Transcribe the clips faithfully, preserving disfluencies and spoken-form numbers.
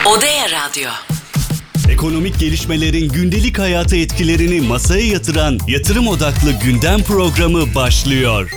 Odea Radyo. Ekonomik gelişmelerin gündelik hayata etkilerini masaya yatıran yatırım odaklı gündem programı başlıyor.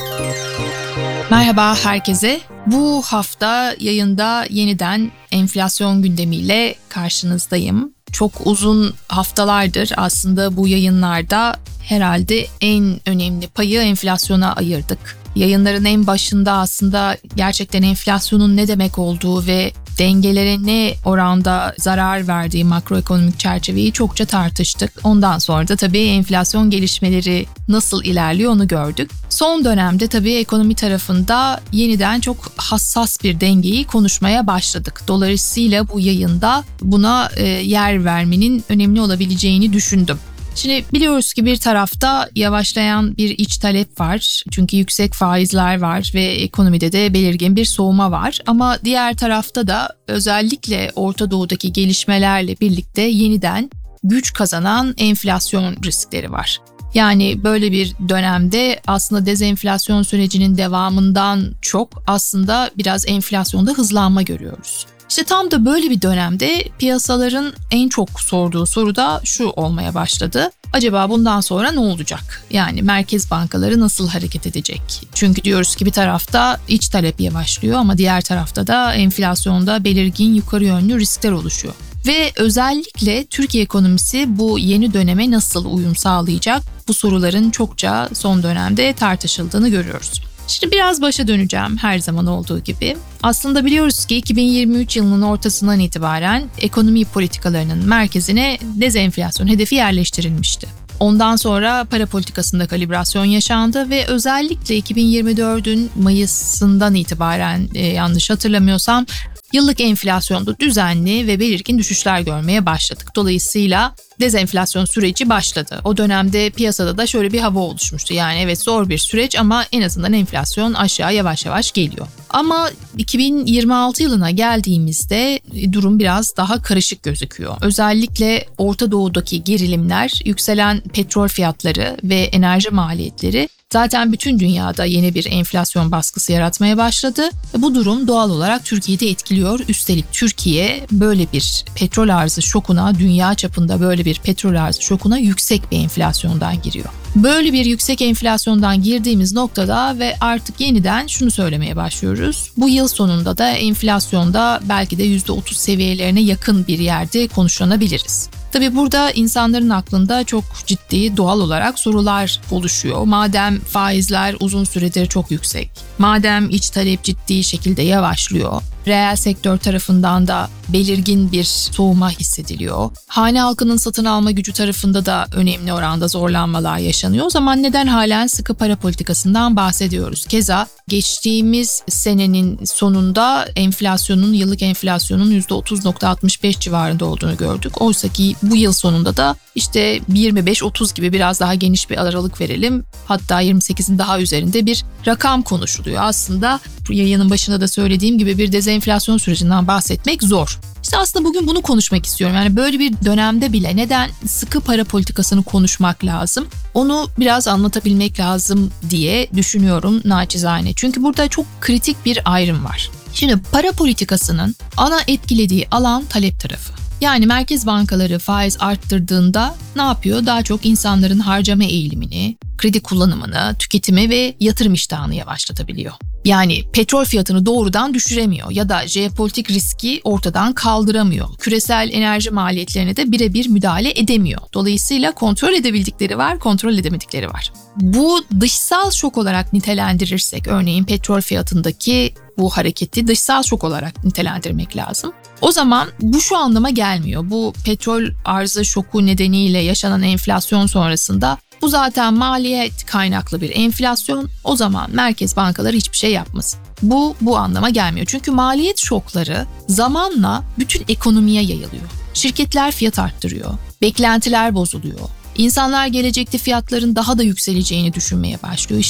Merhaba herkese. Bu hafta yayında yeniden enflasyon gündemiyle karşınızdayım. Çok uzun haftalardır aslında bu yayınlarda herhalde en önemli payı enflasyona ayırdık. Yayınların en başında aslında gerçekten enflasyonun ne demek olduğu ve dengelere ne oranda zarar verdiği makroekonomik çerçeveyi çokça tartıştık. Ondan sonra da tabii enflasyon gelişmeleri nasıl ilerliyor onu gördük. Son dönemde tabii ekonomi tarafında yeniden çok hassas bir dengeyi konuşmaya başladık. Dolayısıyla bu yayında buna e, yer vermenin önemli olabileceğini düşündüm. Şimdi biliyoruz ki bir tarafta yavaşlayan bir iç talep var. Çünkü yüksek faizler var ve ekonomide de belirgin bir soğuma var. Ama diğer tarafta da özellikle Orta Doğu'daki gelişmelerle birlikte yeniden güç kazanan enflasyon riskleri var. Yani böyle bir dönemde aslında dezenflasyon sürecinin devamından çok aslında biraz enflasyonda hızlanma görüyoruz. İşte tam da böyle bir dönemde piyasaların en çok sorduğu soru da şu olmaya başladı. Acaba bundan sonra ne olacak? Yani merkez bankaları nasıl hareket edecek? Çünkü diyoruz ki bir tarafta iç talep yavaşlıyor ama diğer tarafta da enflasyonda belirgin yukarı yönlü riskler oluşuyor. Ve özellikle Türkiye ekonomisi bu yeni döneme nasıl uyum sağlayacak? Bu soruların çokça son dönemde tartışıldığını görüyoruz. Şimdi biraz başa döneceğim her zaman olduğu gibi. Aslında biliyoruz ki iki bin yirmi üç yılının ortasından itibaren ekonomi politikalarının merkezine dezenflasyon hedefi yerleştirilmişti. Ondan sonra para politikasında kalibrasyon yaşandı ve özellikle iki bin yirmi dördün Mayıs'ından itibaren e, yanlış hatırlamıyorsam yıllık enflasyonda düzenli ve belirgin düşüşler görmeye başladık. Dolayısıyla dezenflasyon süreci başladı. O dönemde piyasada da şöyle bir hava oluşmuştu. Yani evet zor bir süreç ama en azından enflasyon aşağı yavaş yavaş geliyor. Ama iki bin yirmi altı yılına geldiğimizde durum biraz daha karışık gözüküyor. Özellikle Orta Doğu'daki gerilimler, yükselen petrol fiyatları ve enerji maliyetleri zaten bütün dünyada yeni bir enflasyon baskısı yaratmaya başladı. Bu durum doğal olarak Türkiye'de etkiliyor. Üstelik Türkiye böyle bir petrol arzı şokuna, dünya çapında böyle bir petrol arzı şokuna yüksek bir enflasyondan giriyor. Böyle bir yüksek enflasyondan girdiğimiz noktada ve artık yeniden şunu söylemeye başlıyoruz. Bu yıl sonunda da enflasyonda belki de yüzde otuz seviyelerine yakın bir yerde konuşlanabiliriz. Tabii burada insanların aklında çok ciddi doğal olarak sorular oluşuyor. Madem faizler uzun süredir çok yüksek, madem iç talep ciddi şekilde yavaşlıyor, reel sektör tarafından da belirgin bir soğuma hissediliyor. Hane halkının satın alma gücü tarafında da önemli oranda zorlanmalar yaşanıyor. O zaman neden halen sıkı para politikasından bahsediyoruz? Keza geçtiğimiz senenin sonunda enflasyonun, yıllık enflasyonun yüzde otuz virgül altmış beş civarında olduğunu gördük. Oysa ki bu yıl sonunda da işte yirmi beş otuz gibi biraz daha geniş bir aralık verelim. Hatta yirmi sekizin daha üzerinde bir rakam konuşuluyor. Aslında bu yayının başında da söylediğim gibi bir dezenflasyon sürecinden bahsetmek zor. İşte aslında bugün bunu konuşmak istiyorum. Yani böyle bir dönemde bile neden sıkı para politikasını konuşmak lazım? Onu biraz anlatabilmek lazım diye düşünüyorum naçizane. Çünkü burada çok kritik bir ayrım var. Şimdi para politikasının ana etkilediği alan talep tarafı. Yani merkez bankaları faiz arttırdığında ne yapıyor? Daha çok insanların harcama eğilimini, kredi kullanımını, tüketimi ve yatırım iştahını yavaşlatabiliyor. Yani petrol fiyatını doğrudan düşüremiyor ya da jeopolitik riski ortadan kaldıramıyor. Küresel enerji maliyetlerine de birebir müdahale edemiyor. Dolayısıyla kontrol edebildikleri var, kontrol edemedikleri var. Bu dışsal şok olarak nitelendirirsek, örneğin petrol fiyatındaki bu hareketi dışsal şok olarak nitelendirmek lazım. O zaman bu şu anlama gelmiyor. Bu petrol arzı şoku nedeniyle yaşanan enflasyon sonrasında bu zaten maliyet kaynaklı bir enflasyon. O zaman merkez bankaları hiçbir şey yapmasın. Bu bu anlama gelmiyor. Çünkü maliyet şokları zamanla bütün ekonomiye yayılıyor. Şirketler fiyat arttırıyor, beklentiler bozuluyor. İnsanlar gelecekte fiyatların daha da yükseleceğini düşünmeye başlıyor. İşte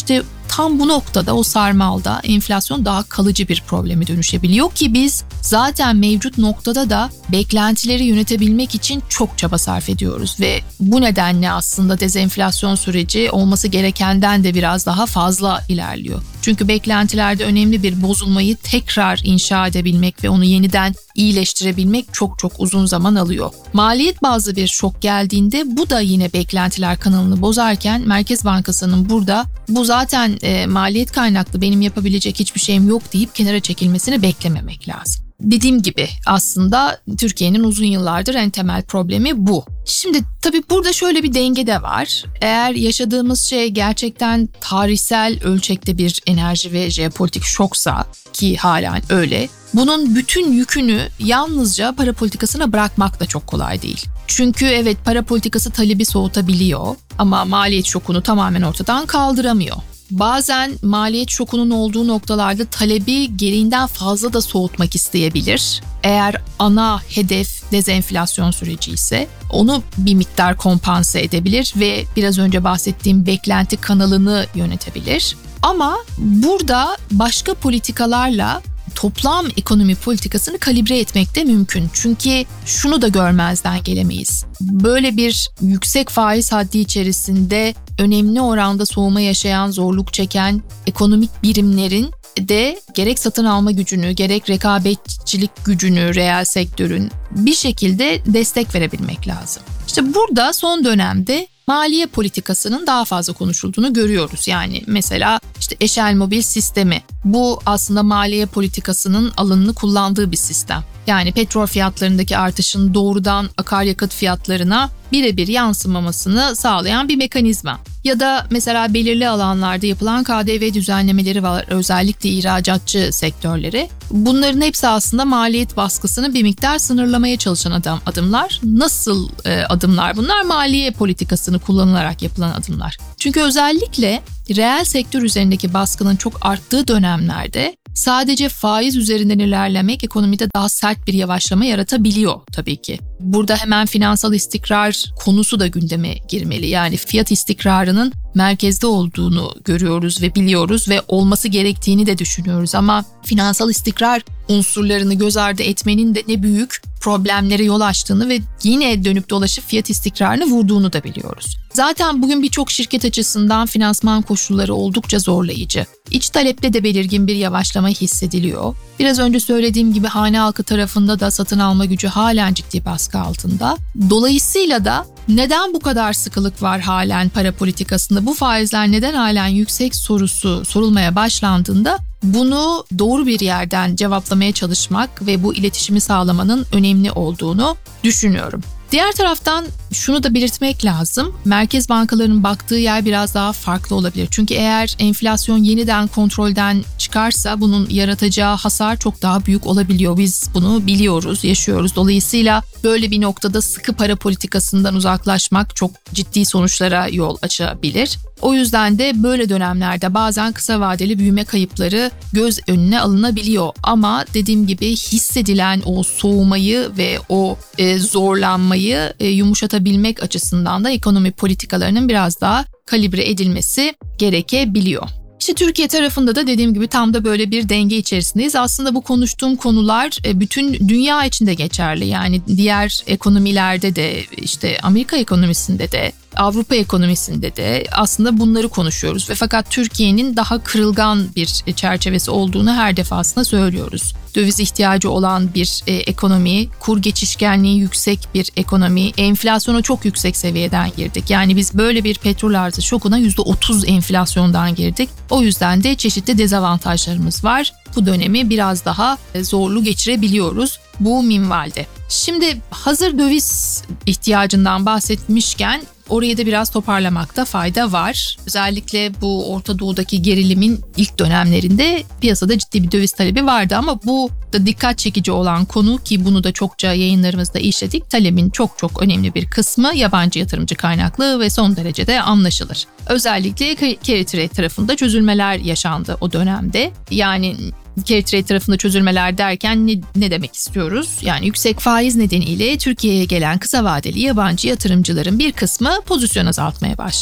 tam bu noktada, o sarmalda enflasyon daha kalıcı bir probleme dönüşebiliyor ki biz zaten mevcut noktada da beklentileri yönetebilmek için çok çaba sarf ediyoruz ve bu nedenle aslında dezenflasyon süreci olması gerekenden de biraz daha fazla ilerliyor. Çünkü beklentilerde önemli bir bozulmayı tekrar inşa edebilmek ve onu yeniden iyileştirebilmek çok çok uzun zaman alıyor. Maliyet bazlı bir şok geldiğinde bu da yine beklentiler kanalını bozarken Merkez Bankası'nın burada bu zaten e, maliyet kaynaklı, benim yapabilecek hiçbir şeyim yok deyip kenara çekilmesini beklememek lazım. Dediğim gibi aslında Türkiye'nin uzun yıllardır en temel problemi bu. Şimdi tabii burada şöyle bir denge de var. Eğer yaşadığımız şey gerçekten tarihsel ölçekte bir enerji ve jeopolitik şoksa, ki halen öyle, bunun bütün yükünü yalnızca para politikasına bırakmak da çok kolay değil. Çünkü evet, para politikası talebi soğutabiliyor ama maliyet şokunu tamamen ortadan kaldıramıyor. Bazen maliyet şokunun olduğu noktalarda talebi gereğinden fazla da soğutmak isteyebilir. Eğer ana hedef dezenflasyon süreci ise onu bir miktar kompanse edebilir ve biraz önce bahsettiğim beklenti kanalını yönetebilir. Ama burada başka politikalarla toplam ekonomi politikasını kalibre etmek de mümkün. Çünkü şunu da görmezden gelemeyiz. Böyle bir yüksek faiz haddi içerisinde önemli oranda soğuma yaşayan, zorluk çeken ekonomik birimlerin de gerek satın alma gücünü, gerek rekabetçilik gücünü reel sektörün bir şekilde destek verebilmek lazım. İşte burada son dönemde maliye politikasının daha fazla konuşulduğunu görüyoruz. Yani mesela işte eşel mobil sistemi. Bu aslında maliye politikasının alanını kullandığı bir sistem. Yani petrol fiyatlarındaki artışın doğrudan akaryakıt fiyatlarına birebir yansımamasını sağlayan bir mekanizma. Ya da mesela belirli alanlarda yapılan K D V düzenlemeleri var, özellikle ihracatçı sektörleri. Bunların hepsi aslında maliyet baskısını bir miktar sınırlamaya çalışan adım, adımlar. Nasıl e, adımlar bunlar? Maliye politikasını kullanılarak yapılan adımlar. Çünkü özellikle reel sektör üzerindeki baskının çok arttığı dönemlerde sadece faiz üzerinden ilerlemek ekonomide daha sert bir yavaşlama yaratabiliyor tabii ki. Burada hemen finansal istikrar konusu da gündeme girmeli. Yani fiyat istikrarının merkezde olduğunu görüyoruz ve biliyoruz ve olması gerektiğini de düşünüyoruz. Ama finansal istikrar unsurlarını göz ardı etmenin de ne büyük problemlere yol açtığını ve yine dönüp dolaşıp fiyat istikrarını vurduğunu da biliyoruz. Zaten bugün birçok şirket açısından finansman koşulları oldukça zorlayıcı. İç talepte de belirgin bir yavaşlama hissediliyor. Biraz önce söylediğim gibi hane halkı tarafında da satın alma gücü halen ciddi baskı altında. Dolayısıyla da neden bu kadar sıkılık var halen para politikasında, bu faizler neden halen yüksek sorusu sorulmaya başlandığında bunu doğru bir yerden cevaplamaya çalışmak ve bu iletişimi sağlamanın önemli olduğunu düşünüyorum. Diğer taraftan şunu da belirtmek lazım. Merkez bankalarının baktığı yer biraz daha farklı olabilir. Çünkü eğer enflasyon yeniden kontrolden çıkarsa bunun yaratacağı hasar çok daha büyük olabiliyor. Biz bunu biliyoruz, yaşıyoruz. Dolayısıyla böyle bir noktada sıkı para politikasından uzaklaşmak çok ciddi sonuçlara yol açabilir. O yüzden de böyle dönemlerde bazen kısa vadeli büyüme kayıpları göz önüne alınabiliyor. Ama dediğim gibi hissedilen o soğumayı ve o e, zorlanmayı e, yumuşatabilmek açısından da ekonomi politikalarının biraz daha kalibre edilmesi gerekebiliyor. İşte Türkiye tarafında da dediğim gibi tam da böyle bir denge içerisindeyiz. Aslında bu konuştuğum konular bütün dünya için de geçerli. Yani diğer ekonomilerde de, işte Amerika ekonomisinde de, Avrupa ekonomisinde de aslında bunları konuşuyoruz ve fakat Türkiye'nin daha kırılgan bir çerçevesi olduğunu her defasında söylüyoruz. Döviz ihtiyacı olan bir e, ekonomi, kur geçişkenliği yüksek bir ekonomi, enflasyona çok yüksek seviyeden girdik. Yani biz böyle bir petrol arzı şokuna yüzde otuz enflasyondan girdik. O yüzden de çeşitli dezavantajlarımız var. Bu dönemi biraz daha zorlu geçirebiliyoruz bu minvalde. Şimdi hazır döviz ihtiyacından bahsetmişken orayı da biraz toparlamakta fayda var. Özellikle bu Orta Doğu'daki gerilimin ilk dönemlerinde piyasada ciddi bir döviz talebi vardı ama bu da dikkat çekici olan konu, ki bunu da çokça yayınlarımızda işledik. Talebin çok çok önemli bir kısmı yabancı yatırımcı kaynaklı ve son derece de anlaşılır. Özellikle carry trade tarafında çözülmeler yaşandı o dönemde. Yani carry trade tarafında çözülmeler derken ne, ne demek istiyoruz? Yani yüksek faiz nedeniyle Türkiye'ye gelen kısa vadeli yabancı yatırımcıların bir kısmı pozisyon azaltmaya başladı.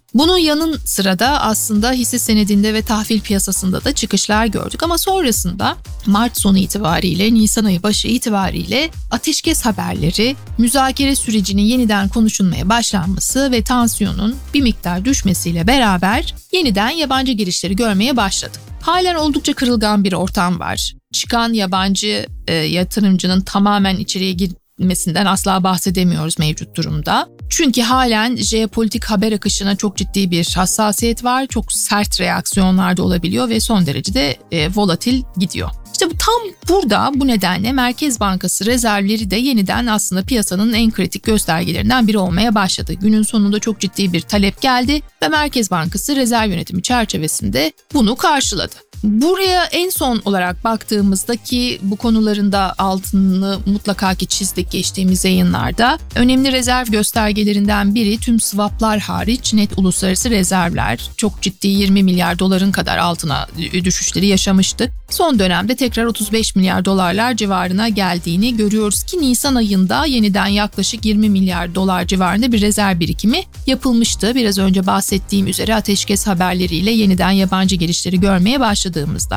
Bunun yanın sırada aslında hisse senedinde ve tahvil piyasasında da çıkışlar gördük ama sonrasında Mart sonu itibariyle, Nisan ayı başı itibariyle ateşkes haberleri, müzakere sürecinin yeniden konuşulmaya başlanması ve tansiyonun bir miktar düşmesiyle beraber yeniden yabancı girişleri görmeye başladık. Halen oldukça kırılgan bir ortam var. Çıkan yabancı e, yatırımcının tamamen içeriye girmesinden asla bahsedemiyoruz mevcut durumda. Çünkü halen jeopolitik haber akışına çok ciddi bir hassasiyet var. Çok sert reaksiyonlar da olabiliyor ve son derece de e, volatil gidiyor. İşte bu tam burada bu nedenle Merkez Bankası rezervleri de yeniden aslında piyasanın en kritik göstergelerinden biri olmaya başladı. Günün sonunda çok ciddi bir talep geldi ve Merkez Bankası rezerv yönetimi çerçevesinde bunu karşıladı. Buraya en son olarak baktığımızda ki bu konuların da altını mutlaka ki çizdik geçtiğimiz yayınlarda. Önemli rezerv göstergelerinden biri tüm swaplar hariç net uluslararası rezervler. Çok ciddi yirmi milyar doların kadar altına düşüşleri yaşamıştık. Son dönemde tekrar otuz beş milyar dolarlar civarına geldiğini görüyoruz ki Nisan ayında yeniden yaklaşık yirmi milyar dolar civarında bir rezerv birikimi yapılmıştı. Biraz önce bahsettiğim üzere ateşkes haberleriyle yeniden yabancı girişleri görmeye başladık.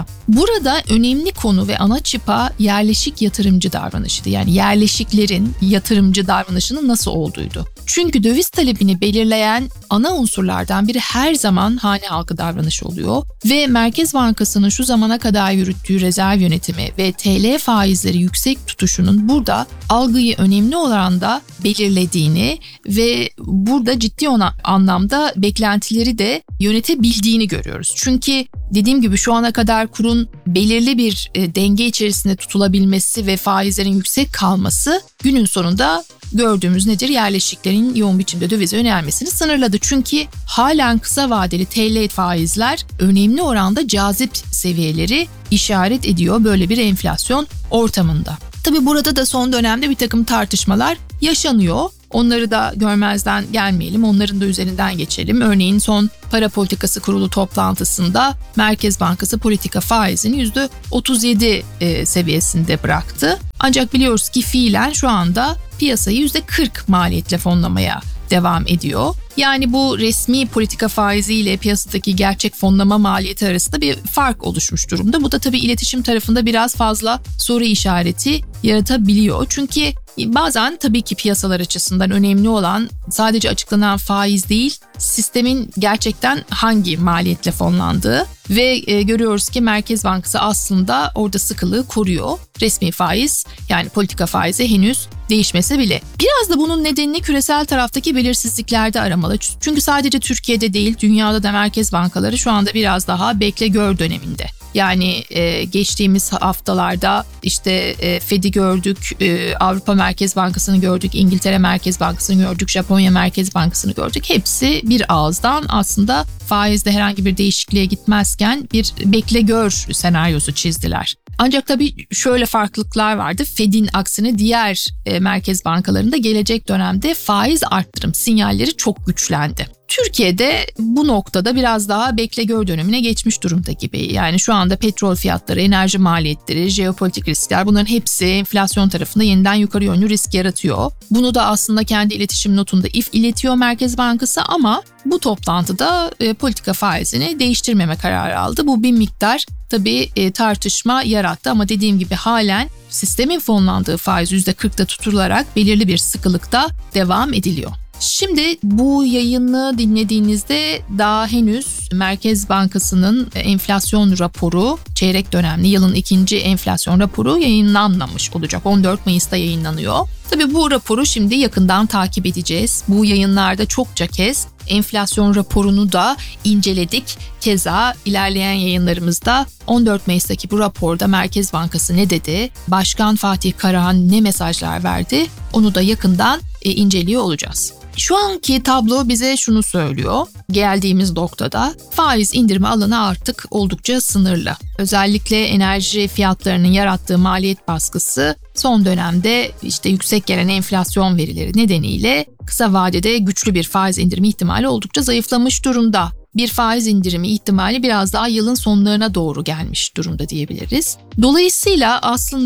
Burada önemli konu ve ana çıpa yerleşik yatırımcı davranışıydı. Yani yerleşiklerin yatırımcı davranışının nasıl olduğuydu. Çünkü döviz talebini belirleyen ana unsurlardan biri her zaman hane halkı davranışı oluyor ve Merkez Bankası'nın şu zamana kadar yürüttüğü rezerv yönetimi ve T L faizleri yüksek tutuşunun burada algıyı önemli oranda belirlediğini ve burada ciddi ona, anlamda beklentileri de yönetebildiğini görüyoruz. Çünkü dediğim gibi şu ana kadar kurun belirli bir e, denge içerisinde tutulabilmesi ve faizlerin yüksek kalması günün sonunda gördüğümüz nedir? Yerleşiklerin yoğun biçimde dövize yönelmesini sınırladı. Çünkü halen kısa vadeli T L faizler önemli oranda cazip seviyeleri işaret ediyor böyle bir enflasyon ortamında. Tabii burada da son dönemde bir takım tartışmalar yaşanıyor. Onları da görmezden gelmeyelim, onların da üzerinden geçelim. Örneğin son Para Politikası Kurulu toplantısında Merkez Bankası politika faizini yüzde otuz yedi e, seviyesinde bıraktı. Ancak biliyoruz ki fiilen şu anda piyasayı yüzde kırk maliyetle fonlamaya devam ediyor. Yani bu resmi politika faizi ile piyasadaki gerçek fonlama maliyeti arasında bir fark oluşmuş durumda. Bu da tabii iletişim tarafında biraz fazla soru işareti yaratabiliyor. Çünkü bazen tabii ki piyasalar açısından önemli olan sadece açıklanan faiz değil, sistemin gerçekten hangi maliyetle fonlandığı ve e, görüyoruz ki Merkez Bankası aslında orada sıkılığı koruyor. Resmi faiz yani politika faizi henüz değişmese bile. Biraz da bunun nedenini küresel taraftaki belirsizliklerde aramalı. Çünkü sadece Türkiye'de değil, dünyada da merkez bankaları şu anda biraz daha bekle gör döneminde. Yani e, geçtiğimiz haftalarda işte e, Fed'i gördük, e, Avrupa Merkez Bankası'nı gördük, İngiltere Merkez Bankası'nı gördük, Japonya Merkez Bankası'nı gördük. Hepsi bir ağızdan aslında faizde herhangi bir değişikliğe gitmezken bir bekle gör senaryosu çizdiler. Ancak tabii şöyle farklılıklar vardı. Fed'in aksine diğer e, merkez bankalarında gelecek dönemde faiz arttırım sinyalleri çok güçlendi. Türkiye'de bu noktada biraz daha bekle gör dönemine geçmiş durumda gibi. Yani şu anda petrol fiyatları, enerji maliyetleri, jeopolitik riskler bunların hepsi enflasyon tarafında yeniden yukarı yönlü risk yaratıyor. Bunu da aslında kendi iletişim notunda if iletiyor Merkez Bankası ama bu toplantıda e, politika faizini değiştirmeme kararı aldı. Bu bir miktar tabii e, tartışma yarattı ama dediğim gibi halen sistemin fonlandığı faiz yüzde kırkta tutularak belirli bir sıkılıkta devam ediliyor. Şimdi bu yayını dinlediğinizde daha henüz Merkez Bankası'nın enflasyon raporu, çeyrek dönemli yılın ikinci enflasyon raporu yayınlanmamış olacak. on dört Mayıs'ta yayınlanıyor. Tabii bu raporu şimdi yakından takip edeceğiz. Bu yayınlarda çokça kez enflasyon raporunu da inceledik. Keza ilerleyen yayınlarımızda on dört Mayıs'taki bu raporda Merkez Bankası ne dedi? Başkan Fatih Karahan ne mesajlar verdi? Onu da yakından e, inceliyor olacağız. Şu anki tablo bize şunu söylüyor. Geldiğimiz noktada faiz indirme alanı artık oldukça sınırlı. Özellikle enerji fiyatlarının yarattığı maliyet baskısı son dönemde işte yüksek gelen enflasyon verileri nedeniyle kısa vadede güçlü bir faiz indirimi ihtimali oldukça zayıflamış durumda. Bir faiz indirimi ihtimali biraz daha yılın sonlarına doğru gelmiş durumda diyebiliriz. Dolayısıyla aslında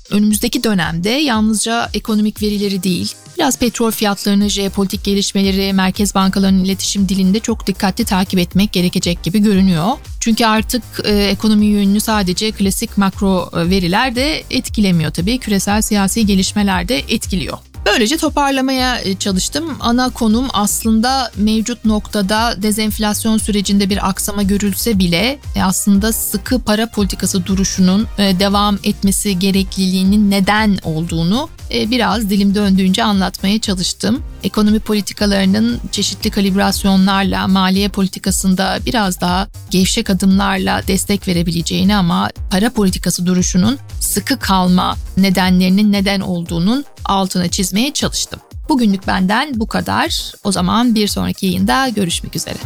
Önümüzdeki dönemde yalnızca ekonomik verileri değil, biraz petrol fiyatlarını, jeopolitik gelişmeleri, merkez bankalarının iletişim dilinde çok dikkatli takip etmek gerekecek gibi görünüyor. Çünkü artık e, ekonomi yönünü sadece klasik makro veriler de etkilemiyor tabii. Küresel siyasi gelişmeler de etkiliyor. Böylece toparlamaya çalıştım. Ana konum aslında mevcut noktada dezenflasyon sürecinde bir aksama görülse bile aslında sıkı para politikası duruşunun devam etmesi gerekliliğinin neden olduğunu biraz dilim döndüğünce anlatmaya çalıştım. Ekonomi politikalarının çeşitli kalibrasyonlarla, maliye politikasında biraz daha gevşek adımlarla destek verebileceğini ama para politikası duruşunun sıkı kalma nedenlerinin neden olduğunun altına çizmeye çalıştım. Bugünlük benden bu kadar. O zaman bir sonraki yayında görüşmek üzere.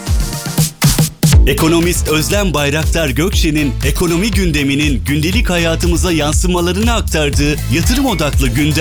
Ekonomist Özlem Bayraktar Gökçe'nin ekonomi gündeminin gündelik hayatımıza yansımalarını aktardığı yatırım odaklı gündem